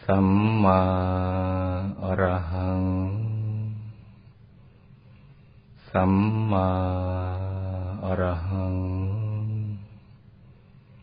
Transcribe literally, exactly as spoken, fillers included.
สัมมาอรหังสัมมาอรหัง